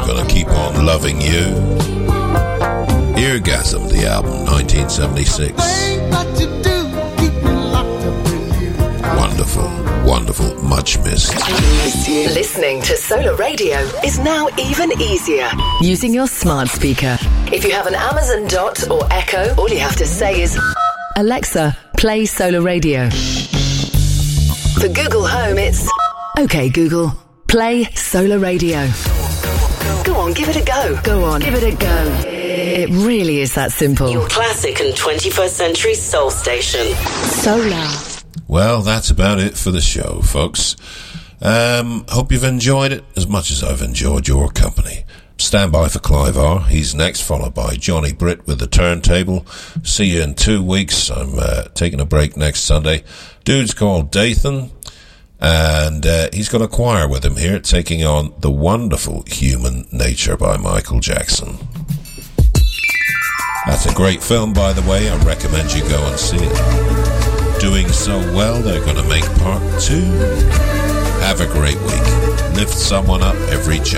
Gonna Keep On Loving You. Eargasm, the album, 1976. Wonderful, wonderful, much missed. Listening to Solar Radio is now even easier using your smart speaker. If you have an Amazon Dot or Echo, all you have to say is, Alexa, play Solar Radio. For Google Home, it's, OK Google, play Solar Radio. Go on, give it a go. Go on, give it a go. It really is that simple. Your classic and 21st century soul station. Solar. Well, that's about it for the show, folks. Hope you've enjoyed it as much as I've enjoyed your company. Stand by for Clive R. He's next, followed by Johnny Britt with the turntable. See you in 2 weeks. I'm taking a break next Sunday. Dude's called Dathan, and he's got a choir with him here, taking on The Wonderful Human Nature by Michael Jackson. That's a great film, by the way. I recommend you go and see it. Doing so well, they're going to make part 2. Have a great week. Lift someone up every chance.